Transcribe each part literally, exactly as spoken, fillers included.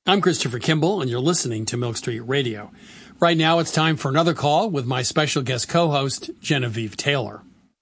I'm Christopher Kimball, and you're listening to Milk Street Radio. Right now, it's time for another call with my special guest co-host, Genevieve Taylor.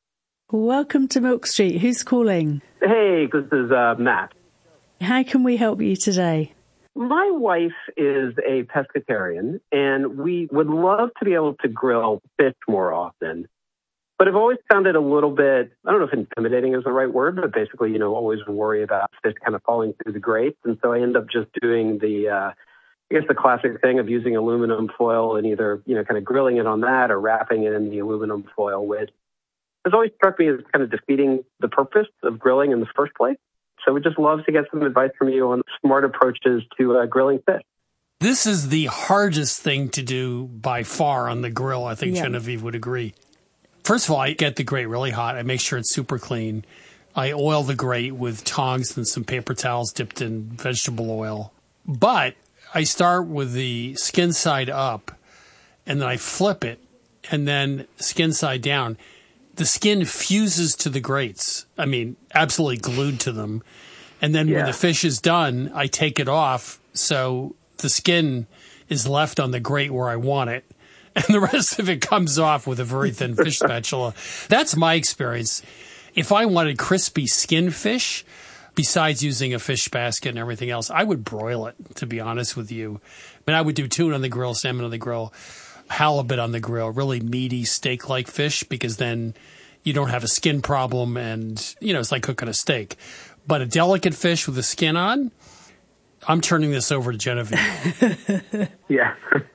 Welcome to Milk Street. Who's calling? Hey, this is uh, Matt. How can we help you today? My wife is a pescatarian, and we would love to be able to grill fish more often. But I've always found it a little bit, I don't know if intimidating is the right word, but basically, you know, always worry about fish kind of falling through the grates. And so I end up just doing the, uh, I guess the classic thing of using aluminum foil and either, you know, kind of grilling it on that or wrapping it in the aluminum foil, which has always struck me as kind of defeating the purpose of grilling in the first place. So we'd just love to get some advice from you on smart approaches to uh, grilling fish. This is the hardest thing to do by far on the grill. I think yeah. Genevieve would agree. First of all, I get the grate really hot. I make sure it's super clean. I oil the grate with tongs and some paper towels dipped in vegetable oil. But I start with the skin side up, and then I flip it, and then skin side down. The skin fuses to the grates. I mean, absolutely glued to them. And then yeah. when the fish is done, I take it off so the skin is left on the grate where I want it. And the rest of it comes off with a very thin fish spatula. That's my experience. If I wanted crispy skin fish, besides using a fish basket and everything else, I would broil it, to be honest with you. But I would do tuna on the grill, salmon on the grill, halibut on the grill, really meaty steak-like fish, because then you don't have a skin problem and, you know, it's like cooking a steak. But a delicate fish with the skin on, I'm turning this over to Genevieve. yeah.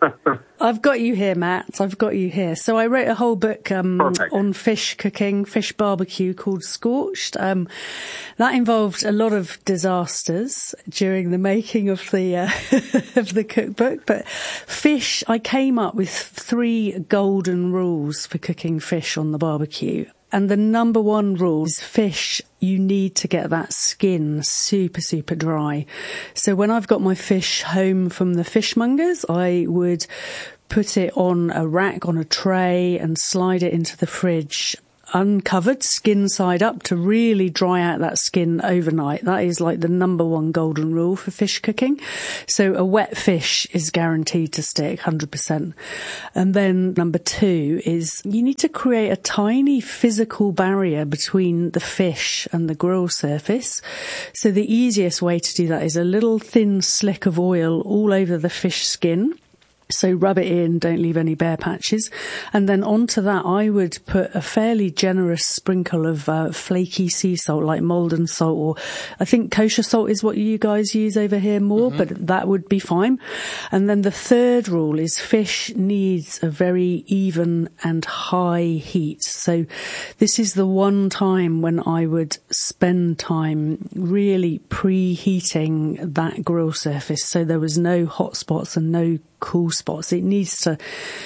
I've got you here, Matt. I've got you here. So I wrote a whole book um, on fish cooking, fish barbecue called Scorched. Um, that involved a lot of disasters during the making of the uh, of the cookbook. But fish, I came up with three golden rules for cooking fish on the barbecue. And the number one rule is fish, you need to get that skin super, super dry. So when I've got my fish home from the fishmongers, I would put it on a rack, on a tray, and slide it into the fridge, uncovered, skin side up, to really dry out that skin overnight. That is like the number one golden rule for fish cooking. So a wet fish is guaranteed to stick one hundred percent. And then number two is you need to create a tiny physical barrier between the fish and the grill surface. So the easiest way to do that is a little thin slick of oil all over the fish skin. So rub it in, don't leave any bare patches. And then onto that, I would put a fairly generous sprinkle of uh, flaky sea salt, like Maldon salt, or I think kosher salt is what you guys use over here more, mm-hmm. but that would be fine. And then the third rule is fish needs a very even and high heat. So this is the one time when I would spend time really preheating that grill surface, so there was no hot spots and no cool spots. It needs to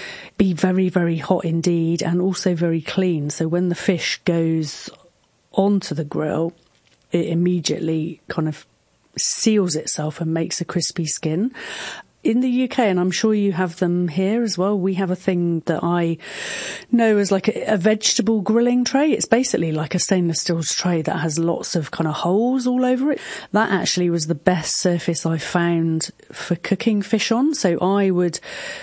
be very, very hot indeed, and also very clean. So when the fish goes onto the grill, it immediately kind of seals itself and makes a crispy skin. In the U K, and I'm sure you have them here as well, we have a thing that I know as like a, a vegetable grilling tray. It's basically like a stainless steel tray that has lots of kind of holes all over it. That actually was the best surface I found for cooking fish on. So I would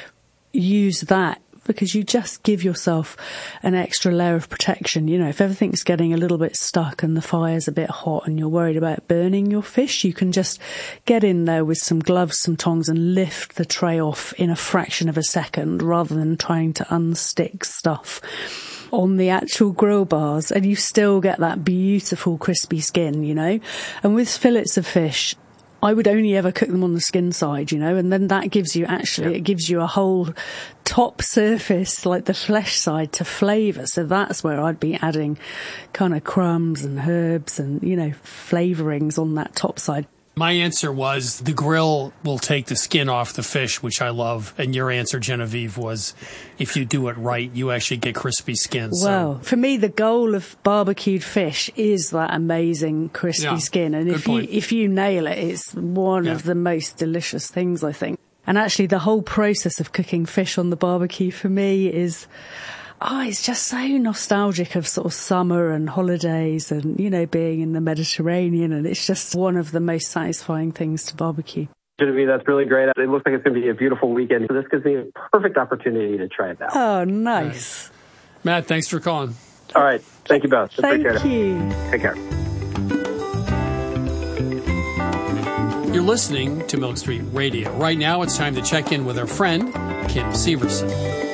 use that, because you just give yourself an extra layer of protection. You know, if everything's getting a little bit stuck and the fire's a bit hot and you're worried about burning your fish, you can just get in there with some gloves, some tongs, and lift the tray off in a fraction of a second, rather than trying to unstick stuff on the actual grill bars, and you still get that beautiful crispy skin, you know. And with fillets of fish, I would only ever cook them on the skin side, you know, and then that gives you actually, it gives you a whole top surface, like the flesh side, to flavour. So that's where I'd be adding kind of crumbs and herbs and, you know, flavourings on that top side. My answer was the grill will take the skin off the fish, which I love. And your answer, Genevieve, was if you do it right, you actually get crispy skin. Well, so. For me, the goal of barbecued fish is that amazing crispy yeah, skin. And if point. you if you nail it, it's one yeah. of the most delicious things, I think. And actually, the whole process of cooking fish on the barbecue for me is... Oh, it's just so nostalgic of sort of summer and holidays and, you know, being in the Mediterranean. And it's just one of the most satisfying things to barbecue. Genevieve, that's really great. It looks like it's going to be a beautiful weekend. So this gives me a perfect opportunity to try it out. Oh, nice. Right. Matt, thanks for calling. All right. Thank you both. Thank Appreciate you. It. Take care. You're listening to Milk Street Radio. Right now, it's time to check in with our friend, Kim Severson.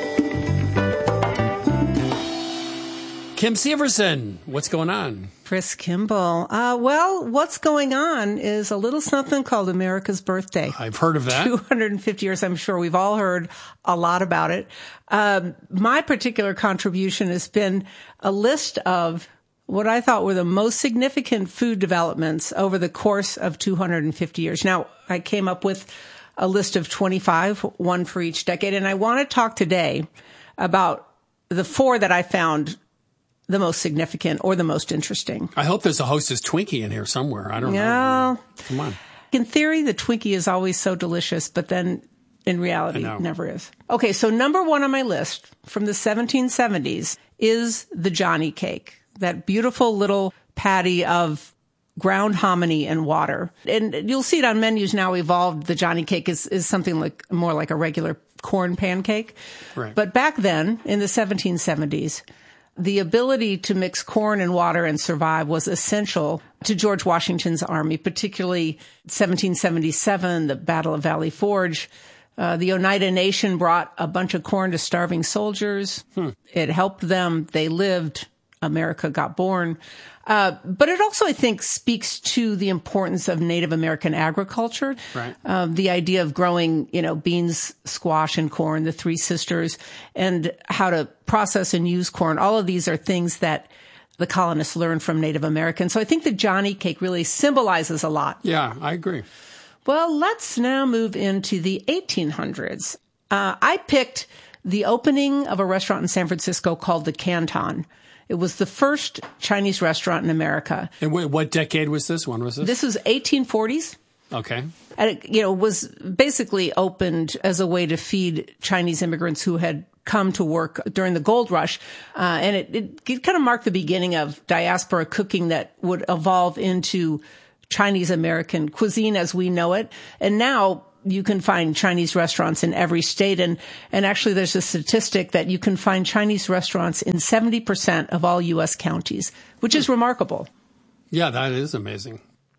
Kim Severson, what's going on? Chris Kimball. Uh, well, what's going on is a little something called America's Birthday. I've heard of that. two hundred fifty years. I'm sure we've all heard a lot about it. Um, my particular contribution has been a list of what I thought were the most significant food developments over the course of two hundred fifty years. Now, I came up with a list of twenty-five, one for each decade, and I want to talk today about the four that I found the most significant or the most interesting. I hope there's a Hostess Twinkie in here somewhere. I don't yeah. know. Come on. In theory, the Twinkie is always so delicious, but then in reality, it never is. Okay, so number one on my list from the seventeen seventies is the Johnny cake, that beautiful little patty of ground hominy and water. And you'll see it on menus now evolved. The Johnny cake is, is something like more like a regular corn pancake. Right. But back then, in the seventeen seventies, the ability to mix corn and water and survive was essential to George Washington's army, particularly seventeen seventy-seven, the Battle of Valley Forge. Uh, the Oneida Nation brought a bunch of corn to starving soldiers. Hmm. It helped them. They lived. America got born. Uh, but it also, I think, speaks to the importance of Native American agriculture. Right. Um, the idea of growing, you know, beans, squash, and corn, the three sisters, and how to process and use corn. All of these are things that the colonists learned from Native Americans. So I think the Johnny cake really symbolizes a lot. Yeah, I agree. Well, let's now move into the eighteen hundreds. Uh, I picked the opening of a restaurant in San Francisco called the Canton. It was the first Chinese restaurant in America. And wait, what decade was this? When was this? This was eighteen forties. Okay. And it, you know, was basically opened as a way to feed Chinese immigrants who had come to work during the gold rush. Uh, and it, it, it kind of marked the beginning of diaspora cooking that would evolve into Chinese American cuisine as we know it. And now you can find Chinese restaurants in every state. And, and actually there's a statistic that you can find Chinese restaurants in seventy percent of all U S counties, which is remarkable. Yeah, that is amazing.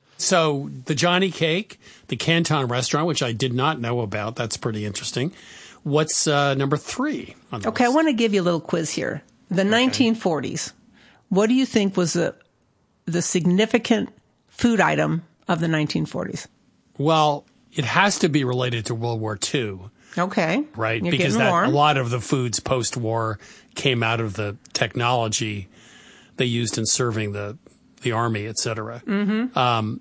So the Johnny cake, the Canton restaurant, which I did not know about. That's pretty interesting. What's uh, number three on the Okay, list? I want to give you a little quiz here. The okay. nineteen forties. What do you think was the, the significant food item of the nineteen forties? Well, it has to be related to World War Two. Okay. Right? You're because getting that, warm. a lot of the foods post-war came out of the technology they used in serving the, the army, et cetera. Mm-hmm. Um,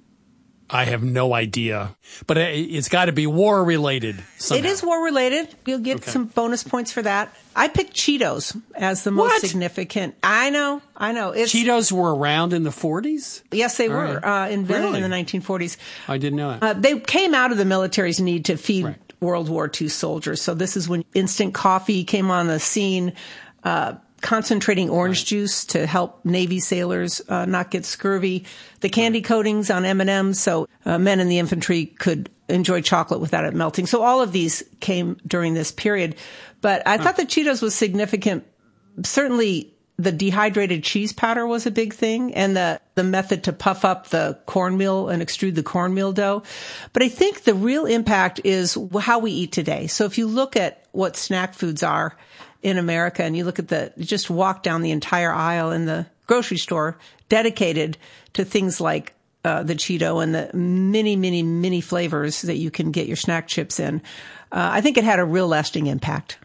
I have no idea. But it, it's got to be war-related somehow. It is war-related. You'll get okay. some bonus points for that. I picked Cheetos as the most what? significant. I know. I know. It's, Cheetos were around in the forties? Yes, they All were. right. Uh, invented really? in the nineteen forties. I didn't know that. Uh, they came out of the military's need to feed right. World War Two soldiers. So this is when instant coffee came on the scene, uh, concentrating orange right. juice to help Navy sailors uh, not get scurvy, the candy coatings on M and M's so uh, men in the infantry could enjoy chocolate without it melting. So all of these came during this period. But I huh. thought the Cheetos was significant. Certainly the dehydrated cheese powder was a big thing, and the, the method to puff up the cornmeal and extrude the cornmeal dough. But I think the real impact is how we eat today. So if you look at what snack foods are in America and you look at the, you just walk down the entire aisle in the grocery store dedicated to things like uh, the Cheeto and the many, many, many flavors that you can get your snack chips in. Uh, I think it had a real lasting impact.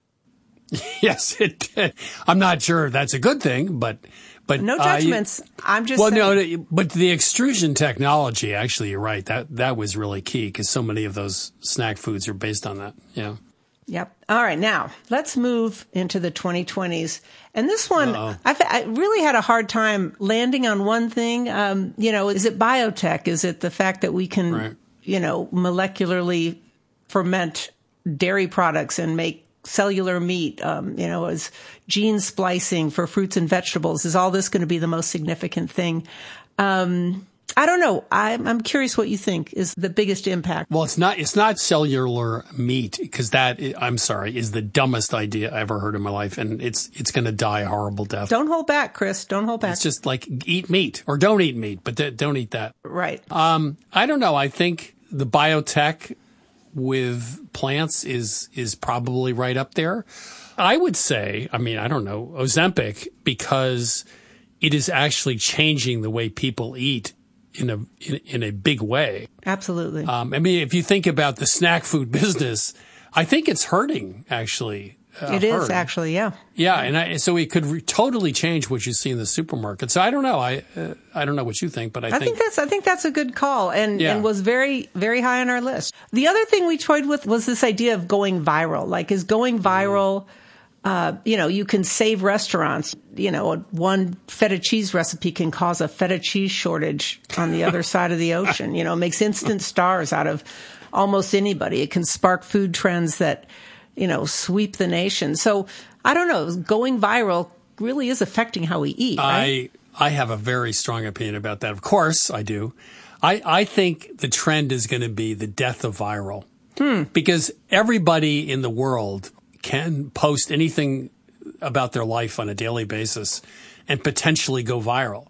Yes, it did. I'm not sure if that's a good thing, but but no judgments. Uh, you, I'm just well, saying. no, but the extrusion technology, actually, you're right. That that was really key because so many of those snack foods are based on that. Yeah. Yep. All right. Now let's move into the twenty twenties. And this one, I've, I really had a hard time landing on one thing. Um, you know, is it biotech? Is it the fact that we can, right. you know, molecularly ferment dairy products and make cellular meat, um, you know, is gene splicing for fruits and vegetables. Is all this going to be the most significant thing? Um, I don't know. I'm, I'm curious what you think is the biggest impact. Well, it's not, it's not cellular meat, because that, I'm sorry, is the dumbest idea I ever heard in my life. And it's, it's going to die a horrible death. Don't hold back, Chris. Don't hold back. It's just like eat meat or don't eat meat, but th- don't eat that. Right. Um, I don't know. I think the biotech with plants is, is probably right up there. I would say, I mean, I don't know, Ozempic, because it is actually changing the way people eat in a in, in a big way. Absolutely. Um, I mean, if you think about the snack food business, I think it's hurting, actually. Uh, it is, hurt. actually, yeah. Yeah, and I, so it could re- totally change what you see in the supermarket. So I don't know. I uh, I don't know what you think, but I, I think, think that's I think that's a good call, and Yeah. and was very very high on our list. The other thing we toyed with was this idea of going viral. Like, is going viral? Uh, you know, you can save restaurants. You know, one feta cheese recipe can cause a feta cheese shortage on the other side of the ocean. You know, it makes instant stars out of almost anybody. It can spark food trends that, you know, sweep the nation. So I don't know. Going viral really is affecting how we eat. Right? I I have a very strong opinion about that. Of course, I do. I I think the trend is going to be the death of viral, hmm. because everybody in the world can post anything about their life on a daily basis and potentially go viral.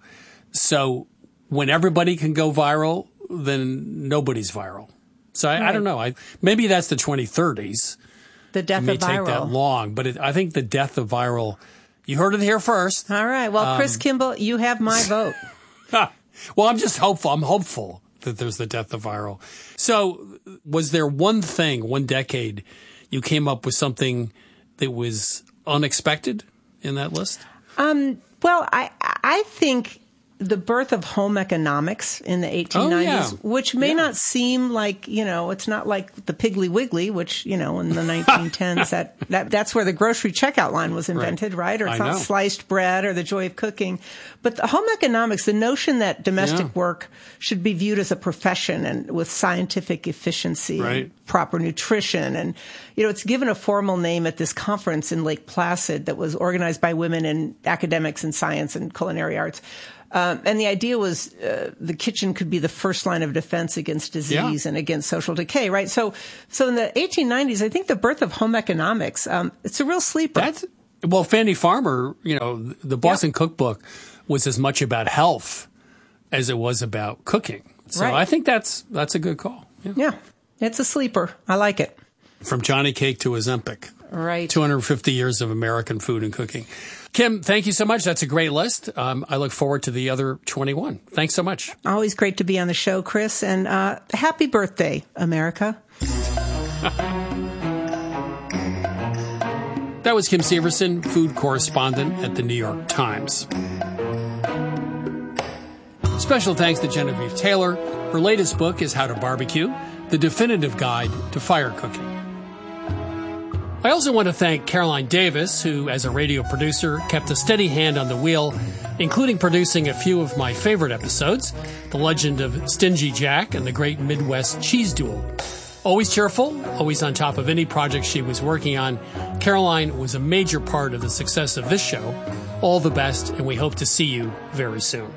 So when everybody can go viral, then nobody's viral. So I, Right. I don't know. I maybe that's the twenty thirties. The death It may of viral. take that long, but it, I think the death of viral, you heard it here first. All right. Well, Chris Um, Kimball, you have my vote. Well, I'm just hopeful. I'm hopeful that there's the death of viral. So was there one thing, one decade, you came up with something that was unexpected in that list? Um, well, I I think the birth of home economics in the eighteen nineties, Oh, yeah. which may Yeah. not seem like, you know, it's not like the Piggly Wiggly, which, you know, in the nineteen tens, that, that that's where the grocery checkout line was invented, right? Or it's I not know. sliced bread or the joy of cooking. But the home economics, the notion that domestic Yeah. work should be viewed as a profession and with scientific efficiency Right. and proper nutrition. And, you know, it's given a formal name at this conference in Lake Placid that was organized by women in academics and science and culinary arts. Um, and the idea was uh, the kitchen could be the first line of defense against disease Yeah. and against social decay, right? So, so in the eighteen nineties, I think the birth of home economics, um, it's a real sleeper. That's well, Fanny Farmer, you know, the Boston Yeah. Cookbook was as much about health as it was about cooking. So Right. I think that's that's a good call. Yeah. Yeah, it's a sleeper. I like it. From Johnny Cake to Ozempic. Right. two hundred fifty years of American food and cooking. Kim, thank you so much. That's a great list. Um, I look forward to the other twenty-one. Thanks so much. Always great to be on the show, Chris. And uh, happy birthday, America. That was Kim Severson, food correspondent at the New York Times. Special thanks to Genevieve Taylor. Her latest book is How to Barbecue, the definitive guide to fire cooking. I also want to thank Caroline Davis, who, as a radio producer, kept a steady hand on the wheel, including producing a few of my favorite episodes, The Legend of Stingy Jack and The Great Midwest Cheese Duel. Always cheerful, always on top of any project she was working on, Caroline was a major part of the success of this show. All the best, and we hope to see you very soon.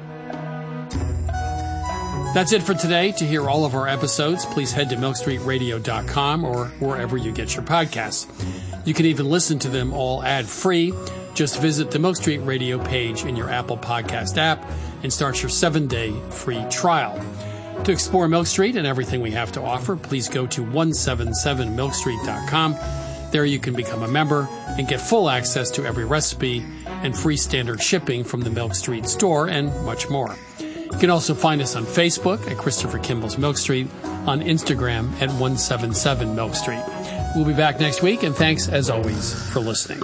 That's it for today. To hear all of our episodes, please head to milk street radio dot com or wherever you get your podcasts. You can even listen to them all ad-free. Just visit the Milk Street Radio page in your Apple Podcast app and start your seven-day free trial. To explore Milk Street and everything we have to offer, please go to one seventy-seven milk street dot com. There you can become a member and get full access to every recipe and free standard shipping from the Milk Street store and much more. You can also find us on Facebook at Christopher Kimball's Milk Street, on Instagram at one seventy-seven milk street. We'll be back next week, and thanks, as always, for listening.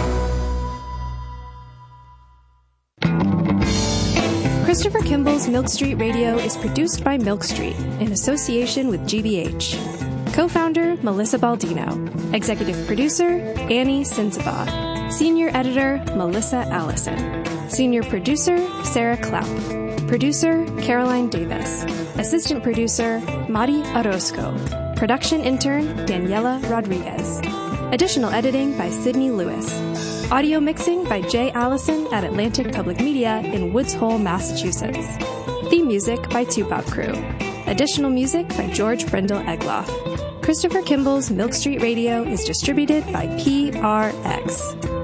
Christopher Kimball's Milk Street Radio is produced by Milk Street in association with G B H. Co-founder, Melissa Baldino. Executive producer, Annie Sinsabah. Senior editor, Melissa Allison. Senior producer, Sarah Clapp. Producer, Caroline Davis. Assistant producer, Mari Orozco. Production intern, Daniela Rodriguez. Additional editing by Sydney Lewis. Audio mixing by Jay Allison at Atlantic Public Media in Woods Hole, Massachusetts. Theme music by Tupop Crew. Additional music by George Brendel Egloff. Christopher Kimball's Milk Street Radio is distributed by P R X.